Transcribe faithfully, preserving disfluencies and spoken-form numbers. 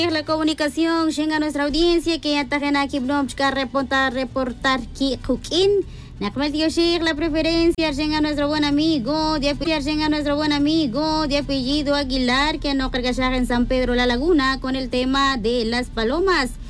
La comunicación llega a nuestra audiencia que ya está aquí a reportar reportar que Kukin la preferencia llega a nuestro buen amigo de llega a nuestro buen amigo de apellido Aguilar que no carga en San Pedro La Laguna con el tema de las palomas.